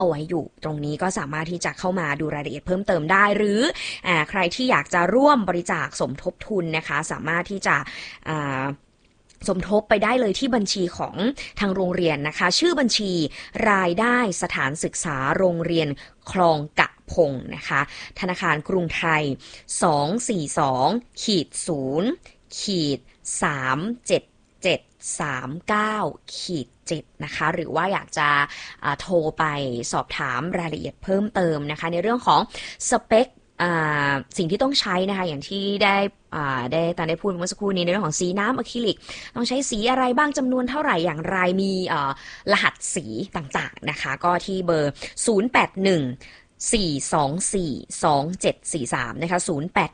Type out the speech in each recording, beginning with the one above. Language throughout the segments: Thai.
เอาไว้อยู่ตรงนี้ก็สามารถที่จะเข้ามาดูรายละเอียดเพิ่มเติมได้หรือใครที่อยากจะร่วมบริจาคสมทบทุนนะคะสามารถที่จะสมทบไปได้เลยที่บัญชีของทางโรงเรียนนะคะชื่อบัญชีรายได้สถานศึกษาโรงเรียนคลองกะพงนะคะธนาคารกรุงไทย242-37739-7นะคะหรือว่าอยากจะโทรไปสอบถามรายละเอียดเพิ่มเติมนะคะในเรื่องของสเปคสิ่งที่ต้องใช้นะคะอย่างที่ได้ตอนได้พูดเมื่อสักครู่นี้ในเรื่องของสีน้ำอะคริลิกต้องใช้สีอะไรบ้างจำนวนเท่าไหร่อย่างไรมีรหัสสีต่างๆนะคะก็ที่เบอร์081-424-2743นะคะ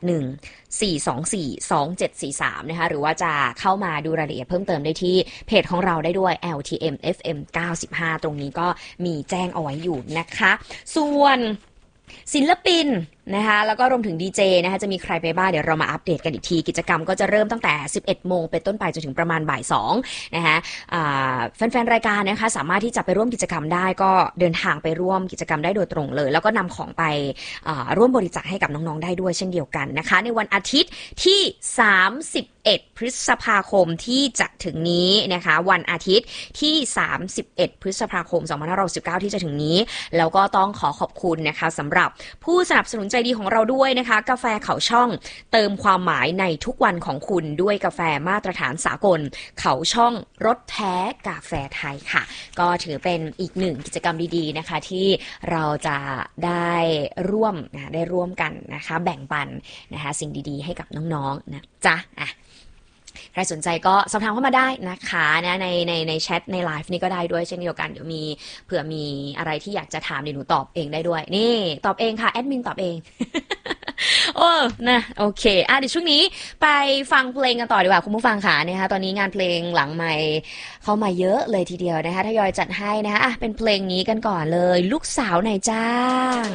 081-424-2743นะคะหรือว่าจะเข้ามาดูรายละเอียดเพิ่มเติมได้ที่เพจของเราได้ด้วย LTM FM 95ตรงนี้ก็มีแจ้งเอาไว้อยู่นะคะส่วนศิลปินนะคะแล้วก็รวมถึงดีเจนะคะจะมีใครไปบ้างเดี๋ยวเรามาอัปเดตกันอีกทีกิจกรรมก็จะเริ่มตั้งแต่ 11 โมงเป็นต้นไปจนถึงประมาณบ่าย 2นะคะแฟนๆรายการนะคะสามารถที่จะไปร่วมกิจกรรมได้ก็เดินทางไปร่วมกิจกรรมได้โดยตรงเลยแล้วก็นำของไปร่วมบริจาคให้กับน้องๆได้ด้วยเช่นเดียวกันนะคะในวันอาทิตย์ที่31พฤษภาคมที่จะถึงนี้นะคะวันอาทิตย์ที่31พฤษภาคม2519ที่จะถึงนี้แล้วก็ต้องขอบคุณนะคะสำหรับผู้สนับสนุนใจดีของเราด้วยนะคะกาแฟเขาช่องเติมความหมายในทุกวันของคุณด้วยกาแฟมาตรฐานสากลเขาช่องรสแท้กาแฟไทยค่ะก็ถือเป็นอีกหนึ่งกิจกรรมดีๆนะคะที่เราจะได้ร่วมกันนะคะแบ่งปันนะคะสิ่งดีๆให้กับน้องๆนะจ๊ะใครสนใจก็สอบถามเข้ามาได้นะคะในแชทในไลฟ์นี่ก็ได้ด้วยเช่นเดียวกันเดี๋ยวเผื่อมีอะไรที่อยากจะถามเดี๋ยวหนูตอบเองได้ด้วยนี่ตอบเองค่ะแอดมินตอบเอง โอ้นะโอเคเดี๋ยวช่วงนี้ไปฟังเพลงกันต่อดีกว่าคุณผู้ฟังค่ะนะคะตอนนี้งานเพลงหลังไมค์เข้ามาเยอะเลยทีเดียวนะคะทยอยจัดให้นะคะเป็นเพลงนี้กันก่อนเลยลูกสาวนายจ้าง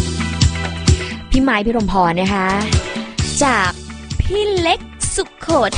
พี่ไม้พี่รมพรนะคะจากพี่เล็กสุขโข